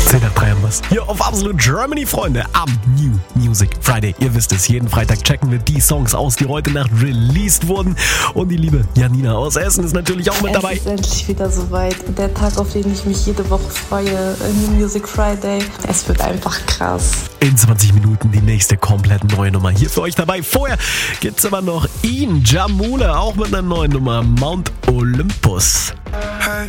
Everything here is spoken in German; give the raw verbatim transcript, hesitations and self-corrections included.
zehn nach drei haben wir's. Hier auf Absolute Germany, Freunde, am New Music Friday. Ihr wisst es, jeden Freitag checken wir die Songs aus, die heute Nacht released wurden. Und die liebe Janina aus Essen ist natürlich auch mit dabei. Es ist endlich wieder soweit. Der Tag, auf den ich mich jede Woche freue. New Music Friday. Es wird einfach krass. In zwanzig Minuten die nächste komplett neue Nummer hier für euch dabei. Vorher gibt's aber noch ihn, Jamule, auch mit einer neuen Nummer, Mount Olympus.